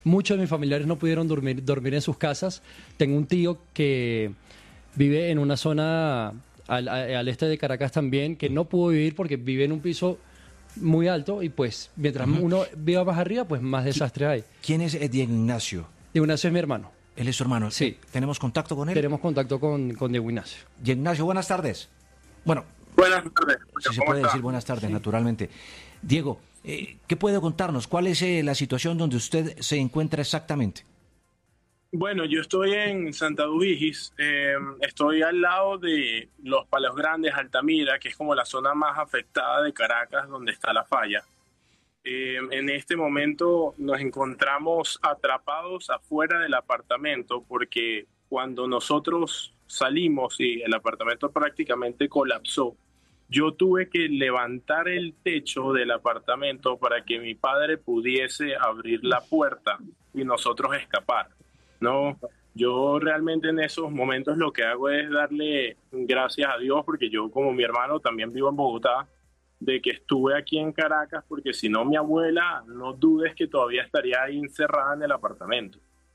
Muchos de mis familiares no pudieron dormir en sus casas. Tengo un tío que vive en una zona al este de Caracas también, que no pudo vivir porque vive en un piso muy alto y pues mientras uno viva más arriba, pues más desastre hay. ¿Quién es Diego Ignacio? Diego Ignacio es mi hermano. Él es su hermano. Sí. ¿Tenemos contacto con él? Tenemos contacto con Diego Ignacio. Diego Ignacio, buenas tardes. Bueno, Buenas tardes. si se puede decir buenas tardes, naturalmente. Diego, ¿qué puede contarnos? ¿Cuál es la situación donde usted se encuentra exactamente? Bueno, yo estoy en Santa Dubigis, estoy al lado de Los Palos Grandes, Altamira, que es como la zona más afectada de Caracas, donde está la falla. En este momento nos encontramos atrapados afuera del apartamento porque cuando nosotros salimos y el apartamento prácticamente colapsó, yo tuve que levantar el techo del apartamento para que mi padre pudiese abrir la puerta y nosotros escapar. No, yo realmente en esos momentos lo que hago es darle gracias a Dios porque yo como mi hermano también vivo en Bogotá, de que estuve aquí en Caracas porque si no mi abuela, no dudes que todavía estaría ahí encerrada en el apartamento.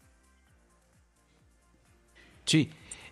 Sí.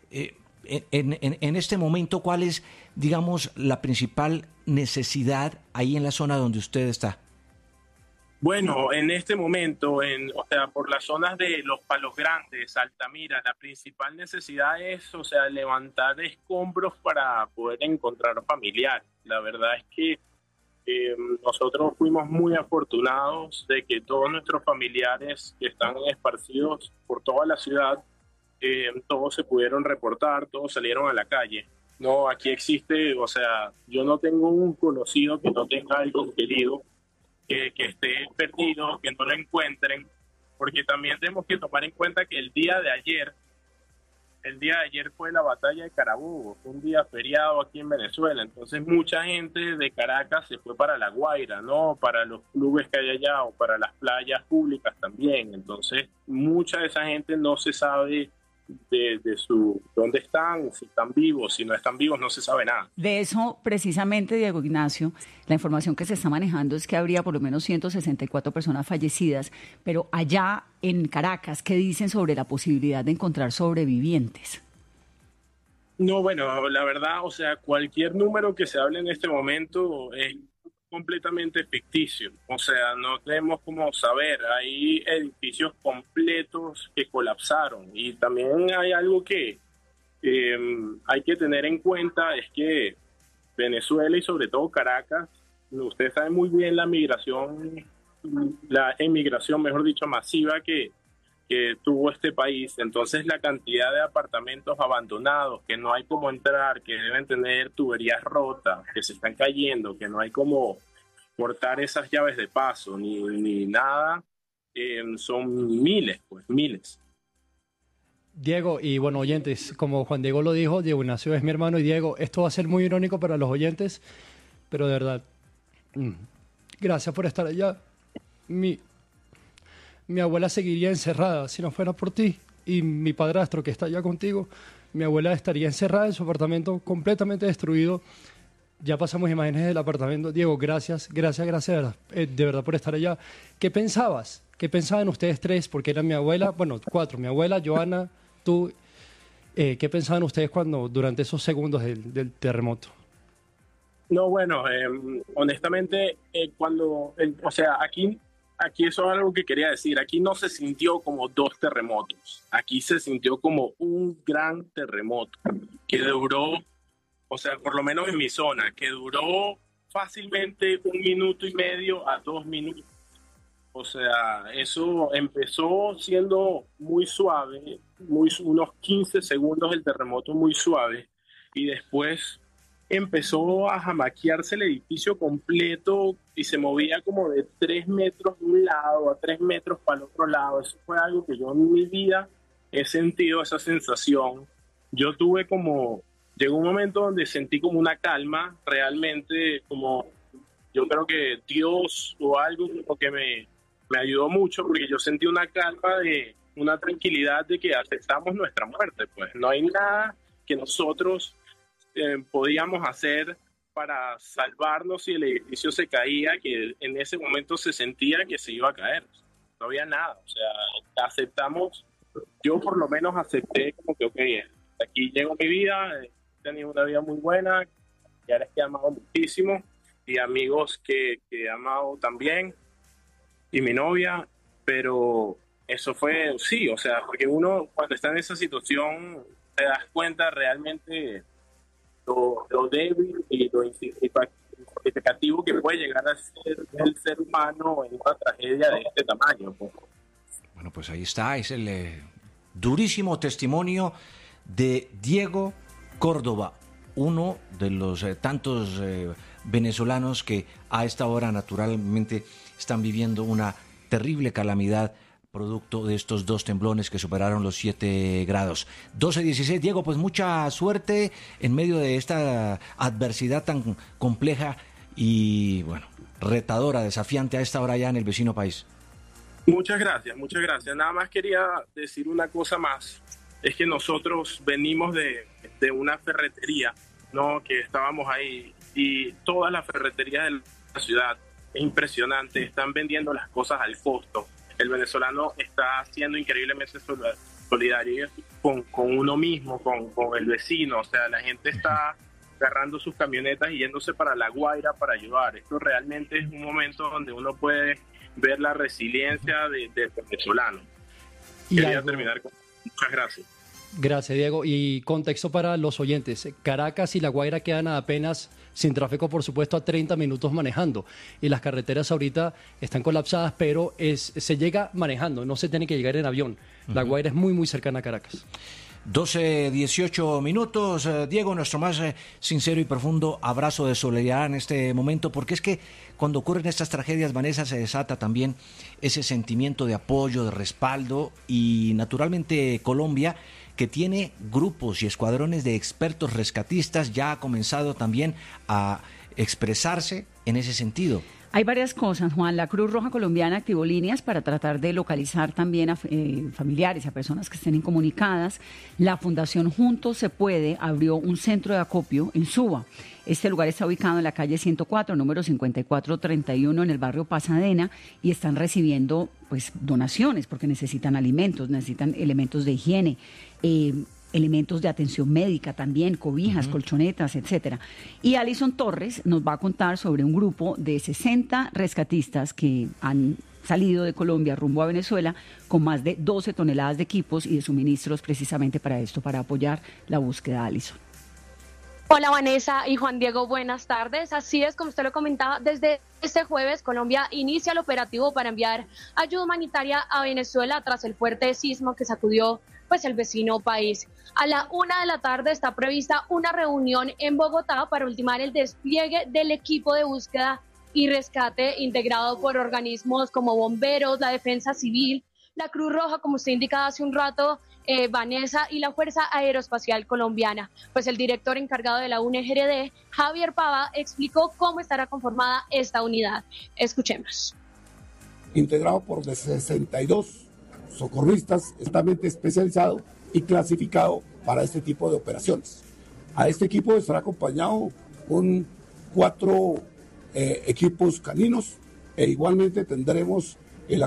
En este momento, ¿cuál es, digamos, la principal necesidad ahí en la zona donde usted está? Bueno, en este momento, o sea, por las zonas de Los Palos Grandes, Altamira, la principal necesidad es, o sea, levantar escombros para poder encontrar familiares. La verdad es que nosotros fuimos muy afortunados de que todos nuestros familiares que están esparcidos por toda la ciudad, todos se pudieron reportar, todos salieron a la calle. No, aquí existe, o sea, yo no tengo un conocido que no tenga algo querido que esté perdido, que no lo encuentren, porque también tenemos que tomar en cuenta que el día de ayer fue la batalla de Carabobo, fue un día feriado aquí en Venezuela, entonces mucha gente de Caracas se fue para La Guaira, ¿no? Para los clubes que hay allá o para las playas públicas también, entonces mucha de esa gente no se sabe de dónde están, si están vivos, si no están vivos, no se sabe nada. De eso, precisamente, Diego Ignacio, la información que se está manejando es que habría por lo menos 164 personas fallecidas, pero allá en Caracas, ¿qué dicen sobre la posibilidad de encontrar sobrevivientes? No, bueno, la verdad, o sea, cualquier número que se hable en este momento es completamente ficticio. O sea, no tenemos cómo saber. Hay edificios completos que colapsaron y también hay algo que hay que tener en cuenta, es que Venezuela y sobre todo Caracas, ustedes saben muy bien la emigración, mejor dicho, masiva que tuvo este país, entonces la cantidad de apartamentos abandonados, que no hay cómo entrar, que deben tener tuberías rotas, que se están cayendo, que no hay cómo cortar esas llaves de paso, ni nada, son miles, pues miles. Diego, y bueno, oyentes, como Juan Diego lo dijo, Diego Ignacio es mi hermano y Diego, esto va a ser muy irónico para los oyentes, pero de verdad, gracias por estar allá. Mi abuela seguiría encerrada si no fuera por ti y mi padrastro que está allá contigo, mi abuela estaría encerrada en su apartamento completamente destruido. Ya pasamos imágenes del apartamento. Diego, gracias de verdad por estar allá. ¿Qué pensabas? ¿Qué pensaban ustedes tres? Porque era mi abuela, bueno, cuatro, mi abuela, Joana, tú. ¿Qué pensaban ustedes durante esos segundos del terremoto? No, bueno, honestamente, o sea, aquí eso es algo que quería decir, aquí no se sintió como dos terremotos, aquí se sintió como un gran terremoto que duró, o sea, por lo menos en mi zona, que duró fácilmente 1 minuto y medio a 2 minutos. O sea, eso empezó siendo muy suave, unos 15 segundos el terremoto muy suave, y después empezó a jamaquearse el edificio completo y se movía como de 3 metros de un lado a 3 metros para el otro lado. Eso fue algo que yo en mi vida he sentido, esa sensación. Llegó un momento donde sentí como una calma, realmente como yo creo que Dios o algo que me ayudó mucho porque yo sentí una calma, de una tranquilidad de que aceptamos nuestra muerte. Pues no hay nada que nosotros podíamos hacer para salvarnos si el edificio se caía, que en ese momento se sentía que se iba a caer. no había nada, o sea, aceptamos, yo por lo menos acepté como que, ok, aquí llego mi vida, he tenido una vida muy buena, ya les he amado muchísimo, y amigos que he amado también, y mi novia, pero eso fue, sí, o sea, porque uno cuando está en esa situación te das cuenta realmente lo débil y lo significativo que puede llegar a ser el ser humano en una tragedia de este tamaño. Bueno, pues ahí está, es el durísimo testimonio de Diego Córdoba, uno de los tantos venezolanos que a esta hora naturalmente están viviendo una terrible calamidad producto de estos dos temblores que superaron los 7 grados. 12-16, Diego, pues mucha suerte en medio de esta adversidad tan compleja y, bueno, retadora, desafiante a esta hora ya en el vecino país. Muchas gracias, muchas gracias. Nada más quería decir una cosa más. Es que nosotros venimos de una ferretería, ¿no? Que estábamos ahí y todas las ferreterías de la ciudad, es impresionante, están vendiendo las cosas al costo. El venezolano está siendo increíblemente solidario con uno mismo, con el vecino. O sea, la gente está agarrando sus camionetas y yéndose para La Guaira para ayudar. Esto realmente es un momento donde uno puede ver la resiliencia del venezolano. Quería terminar con... Muchas gracias. Gracias, Diego. Y contexto para los oyentes. Caracas y La Guaira quedan apenas, sin tráfico, por supuesto, a 30 minutos manejando. Y las carreteras ahorita están colapsadas, pero se llega manejando, no se tiene que llegar en avión. La Guaira es muy, muy cercana a Caracas. 12-18 minutos. Diego, nuestro más sincero y profundo abrazo de solidaridad en este momento, porque es que cuando ocurren estas tragedias, Vanessa, se desata también ese sentimiento de apoyo, de respaldo, y naturalmente Colombia, que tiene grupos y escuadrones de expertos rescatistas, ya ha comenzado también a expresarse en ese sentido. Hay varias cosas, Juan. La Cruz Roja Colombiana activó líneas para tratar de localizar también a familiares y a personas que estén incomunicadas. La Fundación Juntos Se Puede abrió un centro de acopio en Suba. Este lugar está ubicado en la calle 104, número 5431, en el barrio Pasadena, y están recibiendo pues donaciones porque necesitan alimentos, necesitan elementos de higiene, elementos de atención médica también, cobijas, colchonetas, etcétera. Y Alison Torres nos va a contar sobre un grupo de 60 rescatistas que han salido de Colombia rumbo a Venezuela con más de 12 toneladas de equipos y de suministros precisamente para esto, para apoyar la búsqueda, Alison. Hola Vanessa y Juan Diego, buenas tardes. Así es, como usted lo comentaba, desde este jueves Colombia inicia el operativo para enviar ayuda humanitaria a Venezuela tras el fuerte sismo que sacudió pues el vecino país. A la 1:00 p.m. está prevista una reunión en Bogotá para ultimar el despliegue del equipo de búsqueda y rescate integrado por organismos como bomberos, la Defensa Civil, la Cruz Roja, como usted indicaba hace un rato, Vanessa, y la Fuerza Aeroespacial Colombiana. Pues el director encargado de la UNGRD, Javier Pava, explicó cómo estará conformada esta unidad. Escuchemos. Integrado por 62 socorristas altamente especializado y clasificado para este tipo de operaciones. A este equipo estará acompañado con 4 equipos caninos e igualmente tendremos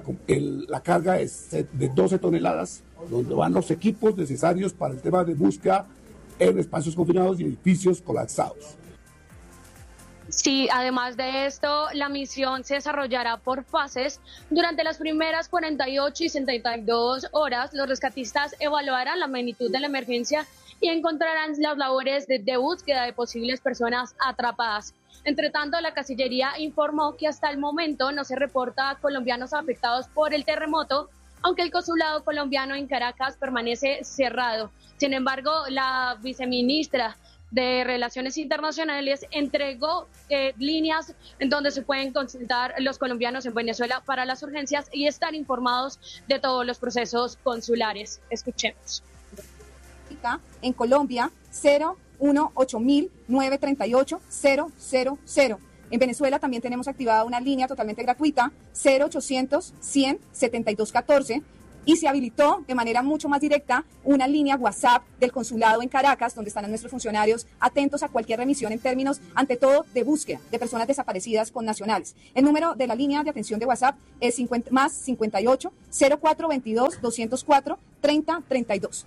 la carga de 12 toneladas, donde van los equipos necesarios para el tema de búsqueda en espacios confinados y edificios colapsados. Sí, además de esto, la misión se desarrollará por fases. Durante las primeras 48 y 72 horas, los rescatistas evaluarán la magnitud de la emergencia y encontrarán las labores de búsqueda de posibles personas atrapadas. Entre tanto, la Cancillería informó que hasta el momento no se reporta a colombianos afectados por el terremoto, aunque el consulado colombiano en Caracas permanece cerrado. Sin embargo, la viceministra de Relaciones Internacionales entregó líneas en donde se pueden consultar los colombianos en Venezuela para las urgencias y estar informados de todos los procesos consulares. Escuchemos. En Colombia, 018-938-000. En Venezuela también tenemos activada una línea totalmente gratuita, 0800-100-7214. y se habilitó de manera mucho más directa una línea WhatsApp del consulado en Caracas, donde están nuestros funcionarios atentos a cualquier remisión en términos, ante todo, de búsqueda de personas desaparecidas con nacionales. El número de la línea de atención de WhatsApp es más 58 0422 204 3032.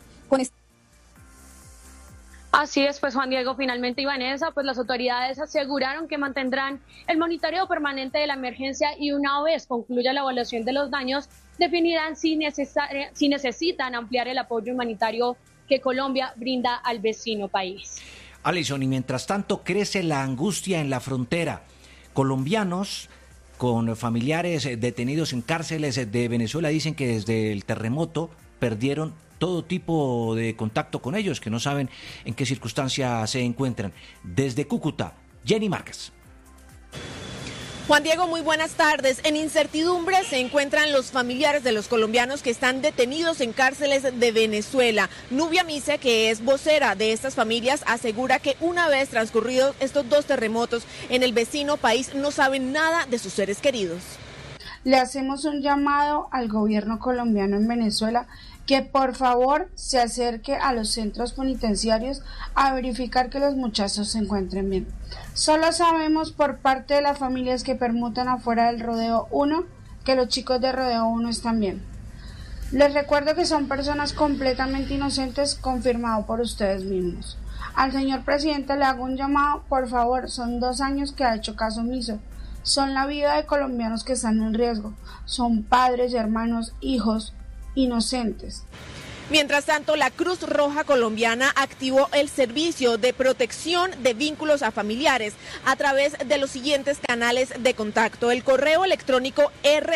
Así es, pues Juan Diego, finalmente, y Vanessa, pues las autoridades aseguraron que mantendrán el monitoreo permanente de la emergencia y una vez concluya la evaluación de los daños, definirán si necesitan ampliar el apoyo humanitario que Colombia brinda al vecino país. Alison, y mientras tanto crece la angustia en la frontera. Colombianos con familiares detenidos en cárceles de Venezuela dicen que desde el terremoto perdieron todo tipo de contacto con ellos, que no saben en qué circunstancia se encuentran. Desde Cúcuta, Jenny Márquez. Juan Diego, muy buenas tardes. En incertidumbre se encuentran los familiares de los colombianos que están detenidos en cárceles de Venezuela. Nubia Mise, que es vocera de estas familias, asegura que una vez transcurridos estos 2 terremotos en el vecino país no saben nada de sus seres queridos. Le hacemos un llamado al gobierno colombiano en Venezuela que por favor se acerque a los centros penitenciarios a verificar que los muchachos se encuentren bien. Solo sabemos por parte de las familias que permutan afuera del Rodeo 1 que los chicos de Rodeo 1 están bien. Les recuerdo que son personas completamente inocentes, confirmado por ustedes mismos. Al señor presidente le hago un llamado, por favor, son 2 años que ha hecho caso omiso. Son la vida de colombianos que están en riesgo. Son padres, hermanos, hijos inocentes. Mientras tanto, la Cruz Roja Colombiana activó el servicio de protección de vínculos a familiares a través de los siguientes canales de contacto. El correo electrónico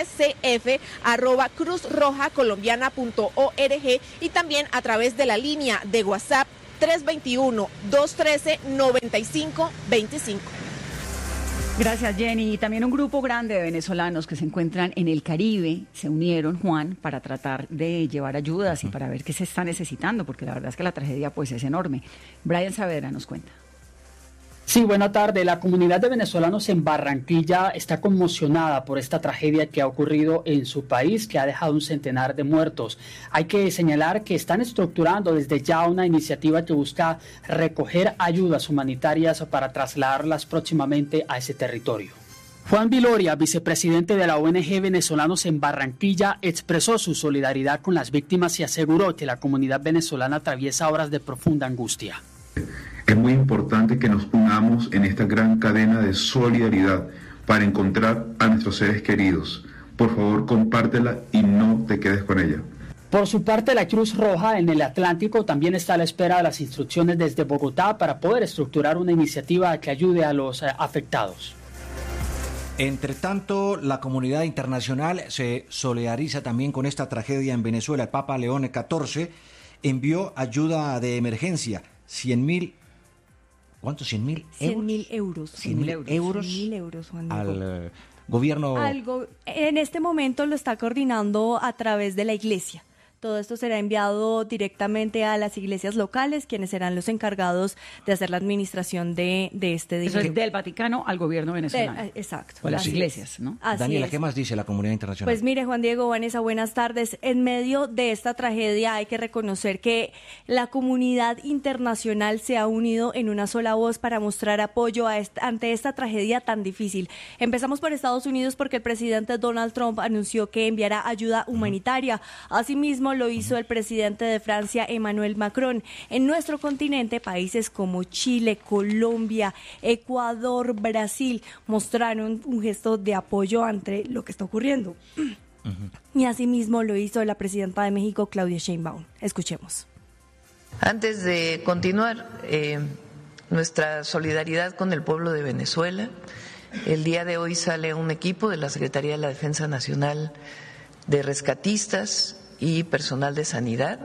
rcf@cruzrojacolombiana.org y también a través de la línea de WhatsApp 321-213-9525. Gracias, Jenny. Y también un grupo grande de venezolanos que se encuentran en el Caribe se unieron, Juan, para tratar de llevar ayudas y para ver qué se está necesitando, porque la verdad es que la tragedia pues es enorme. Brian Saavedra nos cuenta. Sí, buena tarde. La comunidad de venezolanos en Barranquilla está conmocionada por esta tragedia que ha ocurrido en su país, que ha dejado un centenar de muertos. Hay que señalar que están estructurando desde ya una iniciativa que busca recoger ayudas humanitarias para trasladarlas próximamente a ese territorio. Juan Viloria, vicepresidente de la ONG Venezolanos en Barranquilla, expresó su solidaridad con las víctimas y aseguró que la comunidad venezolana atraviesa horas de profunda angustia. Es muy importante que nos unamos en esta gran cadena de solidaridad para encontrar a nuestros seres queridos. Por favor, compártela y no te quedes con ella. Por su parte, la Cruz Roja en el Atlántico también está a la espera de las instrucciones desde Bogotá para poder estructurar una iniciativa que ayude a los afectados. Entre tanto, la comunidad internacional se solidariza también con esta tragedia en Venezuela. El Papa León XIV envió ayuda de emergencia, 100.000. ¿Cuántos? ¿100.000 euros? 100.000 euros. 100.000 euros Juan al Diego. gobierno. En este momento lo está coordinando a través de la iglesia. Todo esto será enviado directamente a las iglesias locales, quienes serán los encargados de hacer la administración de este dinero. Eso es del Vaticano al gobierno venezolano. Exacto. O las iglesias, ¿no? Daniela, ¿qué más dice la comunidad internacional? Pues mire, Juan Diego, Vanessa, buenas tardes. En medio de esta tragedia hay que reconocer que la comunidad internacional se ha unido en una sola voz para mostrar apoyo ante esta tragedia tan difícil. Empezamos por Estados Unidos porque el presidente Donald Trump anunció que enviará ayuda humanitaria. Asimismo, lo hizo el presidente de Francia, Emmanuel Macron. En nuestro continente, países como Chile, Colombia, Ecuador, Brasil mostraron un gesto de apoyo ante lo que está ocurriendo. Y asimismo lo hizo la presidenta de México, Claudia Sheinbaum. Escuchemos. Antes de continuar, nuestra solidaridad con el pueblo de Venezuela. El día de hoy sale un equipo de la Secretaría de la Defensa Nacional de rescatistas y personal de sanidad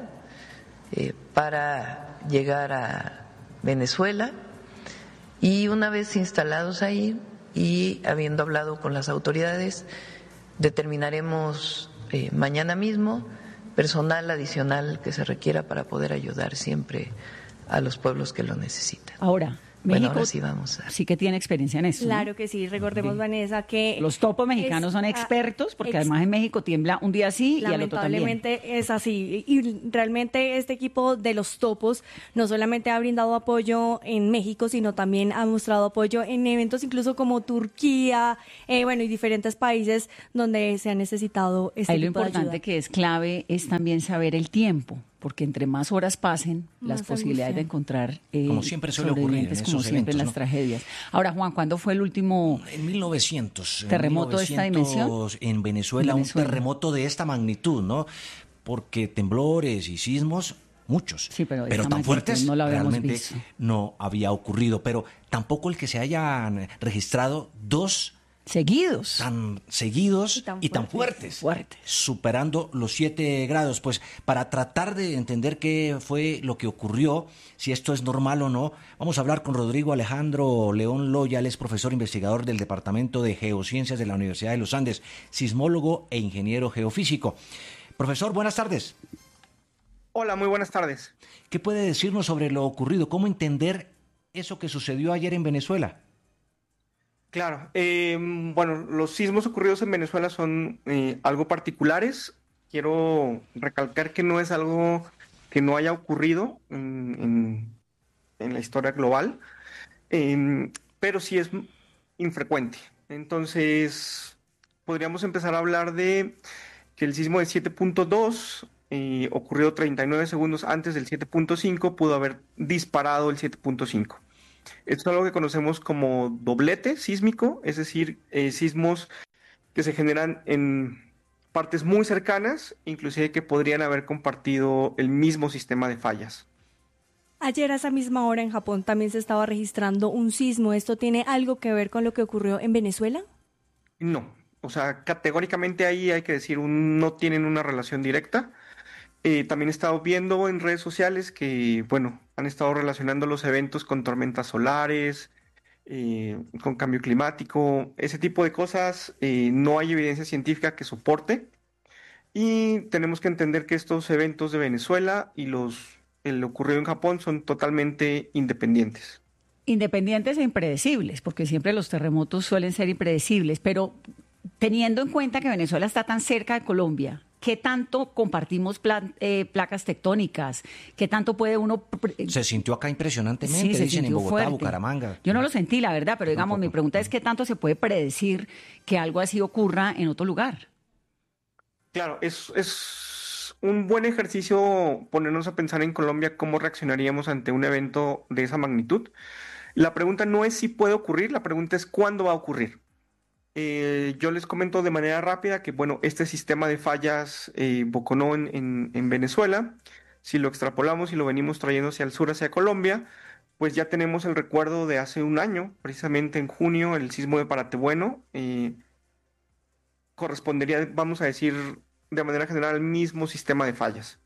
para llegar a Venezuela, y una vez instalados ahí y habiendo hablado con las autoridades, determinaremos mañana mismo personal adicional que se requiera para poder ayudar siempre a los pueblos que lo necesitan. Ahora, México, bueno, ahora sí vamos a... sí que tiene experiencia en eso. Claro que sí, recordemos, Vanessa, que... Los topos mexicanos son expertos, porque además en México tiembla un día así y al otro también. Lamentablemente es así, y realmente este equipo de los topos no solamente ha brindado apoyo en México, sino también ha mostrado apoyo en eventos incluso como Turquía, y diferentes países donde se ha necesitado este Ahí lo tipo de ayuda. importante que es clave es también saber el tiempo, porque entre más horas pasen, las posibilidades de encontrar como siempre suele ocurrir en esos como siempre eventos, en las ¿no? tragedias. Ahora, Juan, ¿cuándo fue el último en 1900 terremoto de esta dimensión? En Venezuela, un terremoto de esta magnitud, ¿no? Porque temblores y sismos, muchos, sí, pero tan fuertes no realmente visto. No había ocurrido, pero tampoco el que se hayan registrado dos seguidos, tan seguidos y tan fuertes, superando los 7 grados. Pues para tratar de entender qué fue lo que ocurrió, si esto es normal o no, vamos a hablar con Rodrigo Alejandro León Loya. Él es profesor investigador del Departamento de Geociencias de la Universidad de los Andes, sismólogo e ingeniero geofísico. Profesor, buenas tardes. Hola, muy buenas tardes. ¿Qué puede decirnos sobre lo ocurrido? ¿Cómo entender eso que sucedió ayer en Venezuela? Claro, los sismos ocurridos en Venezuela son algo particulares. Quiero recalcar que no es algo que no haya ocurrido en la historia global, pero sí es infrecuente. Entonces, podríamos empezar a hablar de que el sismo de 7.2 ocurrió 39 segundos antes del 7.5, pudo haber disparado el 7.5. Esto es algo que conocemos como doblete sísmico, es decir, sismos que se generan en partes muy cercanas, inclusive que podrían haber compartido el mismo sistema de fallas. Ayer a esa misma hora en Japón también se estaba registrando un sismo. ¿Esto tiene algo que ver con lo que ocurrió en Venezuela? No, o sea, categóricamente ahí hay que decir, no tienen una relación directa. También he estado viendo en redes sociales que, han estado relacionando los eventos con tormentas solares, con cambio climático, ese tipo de cosas. No hay evidencia científica que soporte. Y tenemos que entender que estos eventos de Venezuela y el ocurrido en Japón son totalmente independientes. Independientes e impredecibles, porque siempre los terremotos suelen ser impredecibles, pero teniendo en cuenta que Venezuela está tan cerca de Colombia, ¿qué tanto compartimos placas tectónicas? ¿Qué tanto puede uno...? Se sintió acá impresionantemente, sí, dicen en Bogotá, fuerte. Bucaramanga. Yo no lo sentí, la verdad, pero digamos, mi pregunta es ¿qué tanto se puede predecir que algo así ocurra en otro lugar? Claro, es un buen ejercicio ponernos a pensar en Colombia cómo reaccionaríamos ante un evento de esa magnitud. La pregunta no es si puede ocurrir, la pregunta es cuándo va a ocurrir. Yo les comento de manera rápida que, este sistema de fallas Boconó en Venezuela, si lo extrapolamos y lo venimos trayendo hacia el sur, hacia Colombia, pues ya tenemos el recuerdo de hace un año, precisamente en junio, el sismo de Paratebueno, correspondería, vamos a decir, de manera general, al mismo sistema de fallas.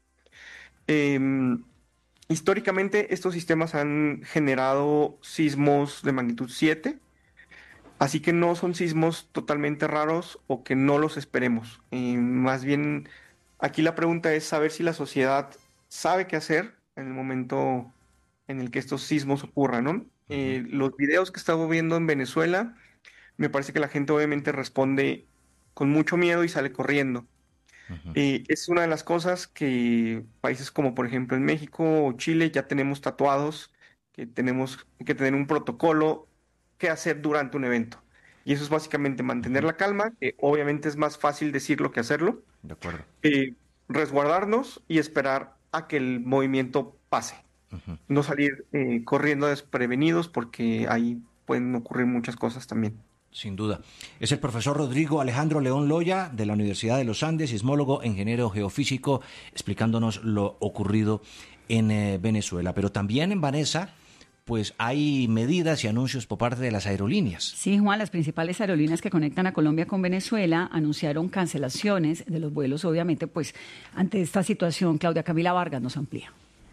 Históricamente, estos sistemas han generado sismos de magnitud 7, así que no son sismos totalmente raros o que no los esperemos. Más bien, aquí la pregunta es saber si la sociedad sabe qué hacer en el momento en el que estos sismos ocurran, ¿no? Los videos que he estado viendo en Venezuela, me parece que la gente obviamente responde con mucho miedo y sale corriendo. Es una de las cosas que países como por ejemplo en México o Chile ya tenemos tatuados, que tenemos que tener un protocolo que hacer durante un evento. Y eso es básicamente mantener la calma, que obviamente es más fácil decirlo que hacerlo. De acuerdo. Resguardarnos y esperar a que el movimiento pase. No salir corriendo desprevenidos porque ahí pueden ocurrir muchas cosas también. Sin duda. Es el profesor Rodrigo Alejandro León Loya de la Universidad de los Andes, sismólogo, ingeniero geofísico, explicándonos lo ocurrido en Venezuela. Pero también en Vanessa, pues hay medidas y anuncios por parte de las aerolíneas. Sí, Juan, las principales aerolíneas que conectan a Colombia con Venezuela anunciaron cancelaciones de los vuelos. Obviamente, pues ante esta situación, Claudia Camila Vargas nos amplía.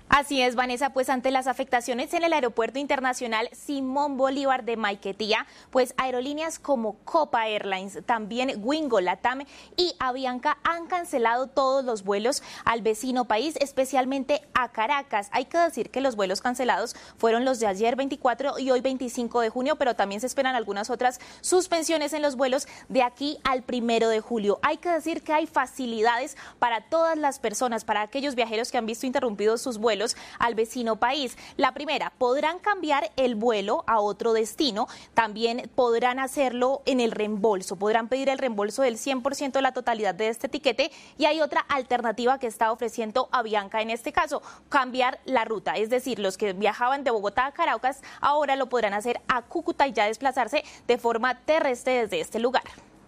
Así es, Vanessa, pues ante las afectaciones en el Aeropuerto Internacional Simón Bolívar de Maiquetía, pues aerolíneas como Copa Airlines, también Wingo, LATAM y Avianca han cancelado todos los vuelos al vecino país, especialmente a Caracas. Hay que decir que los vuelos cancelados fueron los de ayer 24 y hoy 25 de junio, pero también se esperan algunas otras suspensiones en los vuelos de aquí al 1 de julio. Hay que decir que hay facilidades para todas las personas, para aquellos viajeros que han visto interrumpidos sus vuelos al vecino país. La primera, podrán cambiar el vuelo a otro destino, también podrán hacerlo en el reembolso, podrán pedir el reembolso del 100% de la totalidad de este tiquete, y hay otra alternativa que está ofreciendo Avianca en este caso, cambiar la ruta, es decir, los que viajaban de Bogotá a Caracas ahora lo podrán hacer a Cúcuta y ya desplazarse de forma terrestre desde este lugar.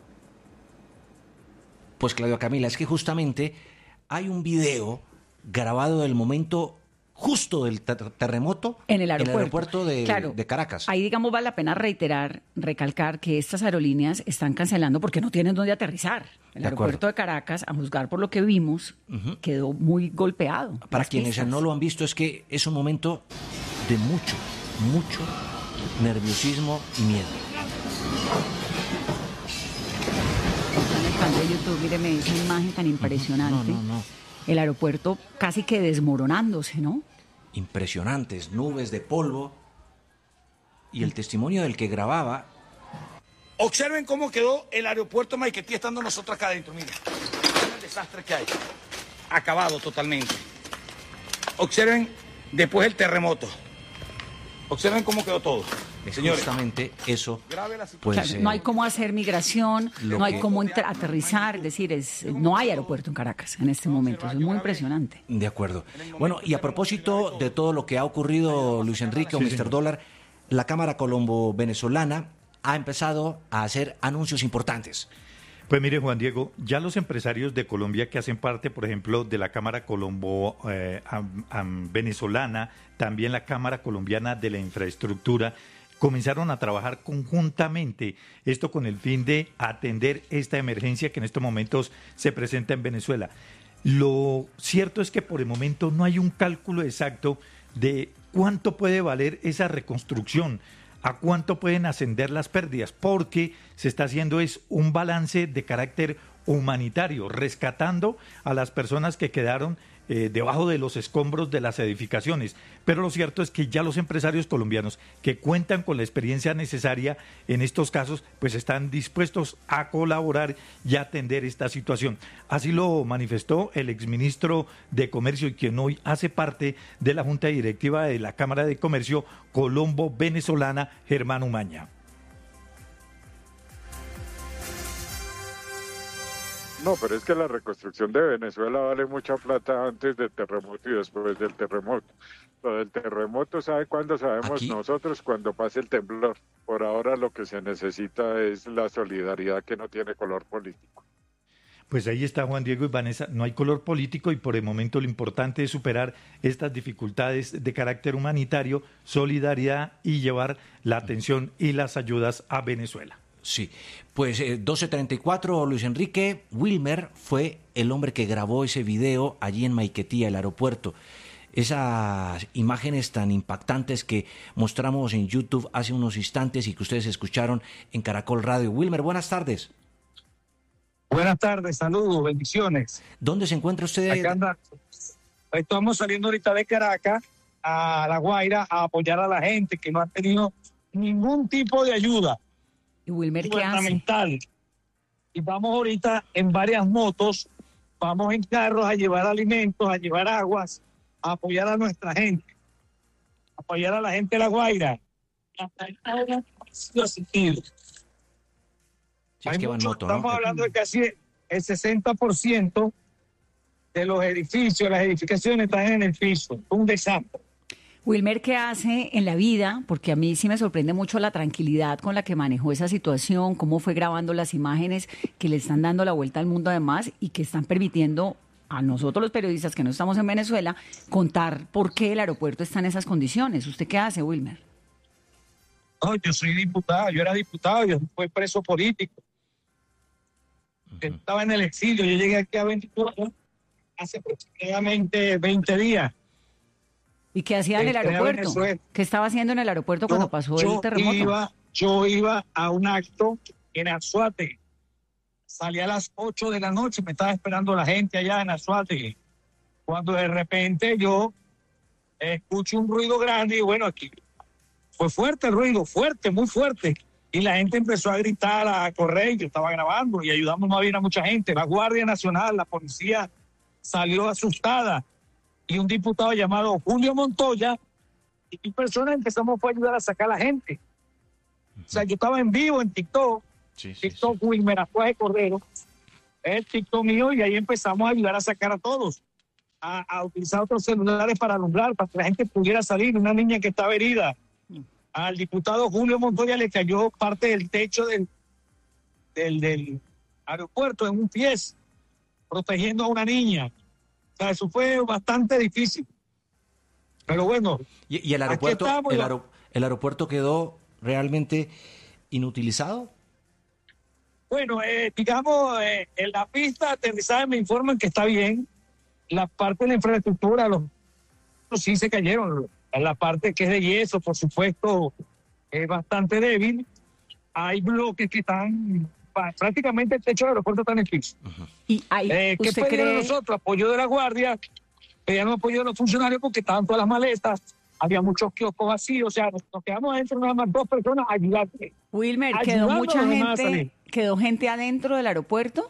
Pues Claudia Camila, es que justamente hay un video grabado del momento justo del terremoto en el aeropuerto de Caracas. Ahí, digamos, vale la pena recalcar que estas aerolíneas están cancelando porque no tienen dónde aterrizar. El aeropuerto de Caracas, a juzgar por lo que vimos, quedó muy golpeado. Para quienes no lo han visto, es que es un momento de mucho nerviosismo y miedo. En el canal de YouTube, míreme esa imagen tan impresionante. No. El aeropuerto casi que desmoronándose, ¿no? Impresionantes, nubes de polvo. Y el testimonio del que grababa. Observen cómo quedó el aeropuerto de Maiquetía estando nosotros acá adentro. Miren el desastre que hay. Acabado totalmente. Observen después el terremoto. Observen cómo quedó todo. Señores, justamente eso. Pues, claro, no hay cómo hacer migración, no hay cómo aterrizar, es decir, no hay aeropuerto en Caracas en este momento. Eso es muy impresionante. De acuerdo. Bueno, y a propósito de todo lo que ha ocurrido, Luis Enrique o Mr. Dólar, la Cámara Colombo-Venezolana ha empezado a hacer anuncios importantes. Pues mire, Juan Diego, ya los empresarios de Colombia que hacen parte, por ejemplo, de la Cámara Colombo-Venezolana, también la Cámara Colombiana de la Infraestructura, comenzaron a trabajar conjuntamente, esto con el fin de atender esta emergencia que en estos momentos se presenta en Venezuela. Lo cierto es que por el momento no hay un cálculo exacto de cuánto puede valer esa reconstrucción, a cuánto pueden ascender las pérdidas, porque se está haciendo un balance de carácter humanitario, rescatando a las personas que quedaron debajo de los escombros de las edificaciones. Pero lo cierto es que ya los empresarios colombianos que cuentan con la experiencia necesaria en estos casos, pues están dispuestos a colaborar y a atender esta situación. Así lo manifestó el exministro de Comercio y quien hoy hace parte de la Junta Directiva de la Cámara de Comercio Colombo-Venezolana, Germán Umaña. No, pero es que la reconstrucción de Venezuela vale mucha plata antes del terremoto y después del terremoto. Lo del terremoto, ¿sabe cuándo sabemos aquí? Nosotros, cuando pase el temblor. Por ahora lo que se necesita es la solidaridad que no tiene color político. Pues ahí está, Juan Diego y Vanessa, no hay color político y por el momento lo importante es superar estas dificultades de carácter humanitario, solidaridad y llevar la atención y las ayudas a Venezuela. Sí, pues 12:34, Luis Enrique. Wilmer fue el hombre que grabó ese video allí en Maiquetía, el aeropuerto. Esas imágenes tan impactantes que mostramos en YouTube hace unos instantes y que ustedes escucharon en Caracol Radio. Wilmer, buenas tardes. Buenas tardes, saludos, bendiciones. ¿Dónde se encuentra usted? Acá anda. Estamos saliendo ahorita de Caracas a La Guaira a apoyar a la gente que no ha tenido ningún tipo de ayuda. ¿Y Wilmer qué hace? Y vamos ahorita en varias motos, vamos en carros a llevar alimentos, a llevar aguas, a apoyar a nuestra gente, apoyar a la gente de La Guaira. Estamos hablando de casi el 60% de los edificios, las edificaciones están en el piso, un desastre. Wilmer, ¿qué hace en la vida? Porque a mí sí me sorprende mucho la tranquilidad con la que manejó esa situación, cómo fue grabando las imágenes que le están dando la vuelta al mundo además y que están permitiendo a nosotros los periodistas que no estamos en Venezuela contar por qué el aeropuerto está en esas condiciones. ¿Usted qué hace, Wilmer? No, yo soy diputado, yo era diputado, yo fui preso político. Estaba en el exilio, yo llegué aquí a 24 hace aproximadamente 20 días. ¿Y qué hacía en el aeropuerto? ¿Qué estaba haciendo en el aeropuerto cuando pasó el terremoto? Yo iba a un acto en Anzoátegui. Salí a las 8 de la noche, me estaba esperando la gente allá en Anzoátegui. Cuando de repente yo escucho un ruido grande y bueno, aquí fue fuerte el ruido, fuerte, muy fuerte. Y la gente empezó a gritar, a correr, yo estaba grabando y ayudamos más bien a mucha gente. La Guardia Nacional, la policía salió asustada y un diputado llamado Julio Montoya y personas empezamos a ayudar a sacar a la gente. O sea, yo estaba en vivo en TikTok, TikTok Wilmer Azuaje Cordero, el TikTok mío, y ahí empezamos a ayudar a sacar a todos, a utilizar otros celulares para alumbrar, para que la gente pudiera salir. Una niña que estaba herida. Al diputado Julio Montoya le cayó parte del techo del aeropuerto en un pie, protegiendo a una niña. O sea, eso fue bastante difícil. Pero bueno. ¿Y el aeropuerto, el aeropuerto quedó realmente inutilizado? Bueno, digamos, en la pista de aterrizaje me informan que está bien. La parte de la infraestructura, los sí se cayeron. La parte que es de yeso, por supuesto, es bastante débil. Hay bloques que están, prácticamente el techo del aeropuerto está en el piso. ¿Y ¿qué pedimos nosotros? Apoyo de la Guardia, pedíamos apoyo de los funcionarios porque estaban todas las maletas, había muchos kioscos vacíos, o sea, nos quedamos adentro nada más 2 personas a ayudarte. Wilmer, ¿quedó mucha gente, quedó gente adentro del aeropuerto?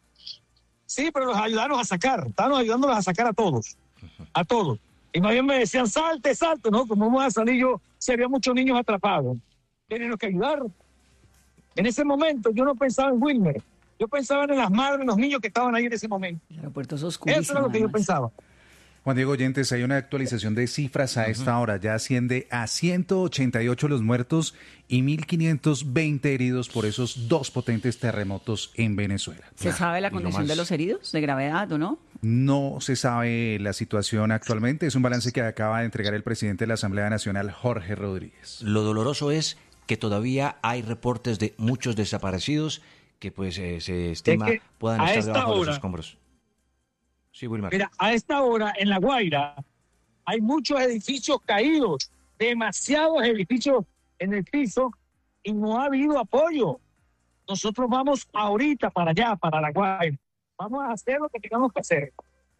Sí, pero los ayudaron a sacar, estábamos ayudándolos a sacar a todos, a todos. Y más bien me decían, salte, ¿no? Como vamos a salir yo, si había muchos niños atrapados. Tienen que ayudar. En ese momento yo no pensaba en Wilmer, yo pensaba en las madres, los niños que estaban ahí en ese momento. El aeropuerto es oscurísimo. Eso era lo que yo pensaba. Juan Diego Oyentes, hay una actualización de cifras a esta hora. Ya asciende a 188 los muertos y 1.520 heridos por esos 2 potentes terremotos en Venezuela. ¿Se sabe la condición de los heridos, de gravedad o no? No se sabe la situación actualmente. Es un balance que acaba de entregar el presidente de la Asamblea Nacional, Jorge Rodríguez. Lo doloroso es que todavía hay reportes de muchos desaparecidos que pues se estima puedan estar debajo de los escombros. Sí, Wilmar. Mira, a esta hora en La Guaira hay muchos edificios caídos, demasiados edificios en el piso y no ha habido apoyo. Nosotros vamos ahorita para allá, para La Guaira. Vamos a hacer lo que tengamos que hacer.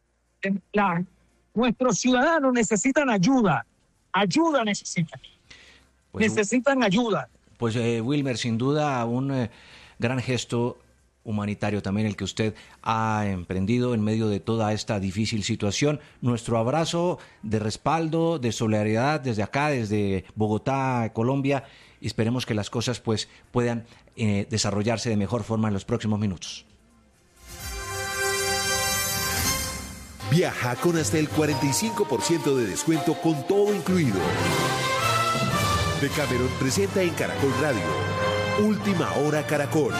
Nuestros ciudadanos necesitan ayuda. Ayuda necesitan. Necesitan ayuda. Pues Wilmer, sin duda un gran gesto humanitario también el que usted ha emprendido en medio de toda esta difícil situación. Nuestro abrazo de respaldo, de solidaridad desde acá, desde Bogotá, Colombia, y esperemos que las cosas pues puedan desarrollarse de mejor forma en los próximos minutos. Viaja con hasta el 45% de descuento con todo incluido. Decameron presenta en Caracol Radio Última Hora Caracol.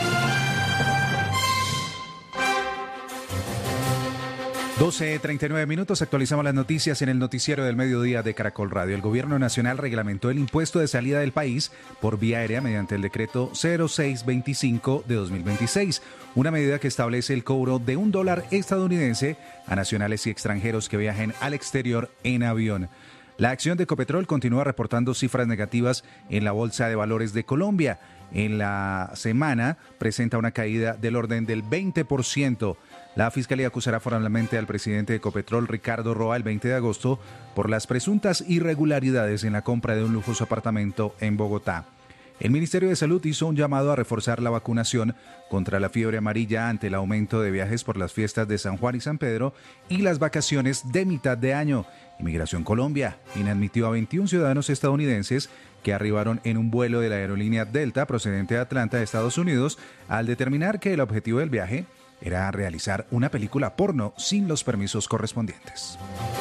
12:39 minutos, actualizamos las noticias en el noticiero del mediodía de Caracol Radio. El gobierno nacional reglamentó el impuesto de salida del país por vía aérea mediante el decreto 0625 de 2026, una medida que establece el cobro de $1 estadounidense a nacionales y extranjeros que viajen al exterior en avión. La acción de Ecopetrol continúa reportando cifras negativas en la Bolsa de Valores de Colombia. En la semana presenta una caída del orden del 20%. La Fiscalía acusará formalmente al presidente de Ecopetrol, Ricardo Roa, el 20 de agosto por las presuntas irregularidades en la compra de un lujoso apartamento en Bogotá. El Ministerio de Salud hizo un llamado a reforzar la vacunación contra la fiebre amarilla ante el aumento de viajes por las fiestas de San Juan y San Pedro y las vacaciones de mitad de año. Inmigración Colombia inadmitió a 21 ciudadanos estadounidenses que arribaron en un vuelo de la aerolínea Delta procedente de Atlanta, Estados Unidos, al determinar que el objetivo del viaje era realizar una película porno sin los permisos correspondientes.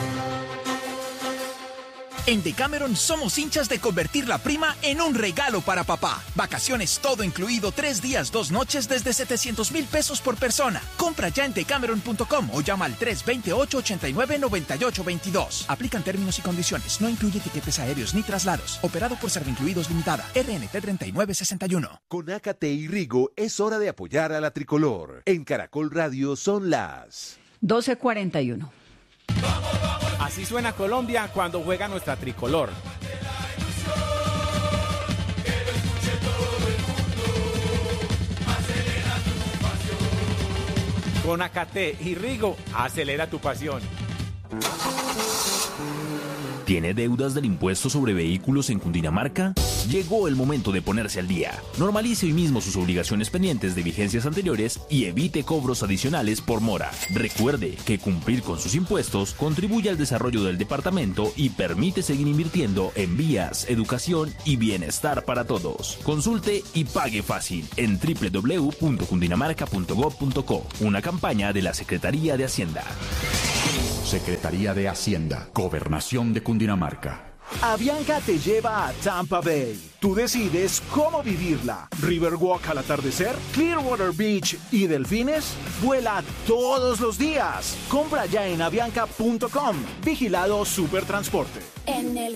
En Decameron somos hinchas de convertir la prima en un regalo para papá. Vacaciones todo incluido, 3 días, 2 noches desde 700,000 pesos por persona. Compra ya en decameron.com o llama al 328-89-9822. Aplican términos y condiciones. No incluye tiquetes aéreos ni traslados. Operado por Servincluidos Limitada. RNT 3961. Con Ácate y Rigo es hora de apoyar a la tricolor. En Caracol Radio son las 12:41. ¡Vamos, vamos! Así suena Colombia cuando juega nuestra tricolor. Con Acate y Rigo, acelera tu pasión. ¿Tiene deudas del impuesto sobre vehículos en Cundinamarca? Llegó el momento de ponerse al día. Normalice hoy mismo sus obligaciones pendientes de vigencias anteriores y evite cobros adicionales por mora. Recuerde que cumplir con sus impuestos contribuye al desarrollo del departamento y permite seguir invirtiendo en vías, educación y bienestar para todos. Consulte y pague fácil en www.cundinamarca.gov.co. Una campaña de la Secretaría de Hacienda. Secretaría de Hacienda, Gobernación de Cundinamarca. Avianca te lleva a Tampa Bay. Tú decides cómo vivirla. Riverwalk al atardecer, Clearwater Beach y delfines. Vuela todos los días. Compra ya en avianca.com. Vigilado Supertransporte. En el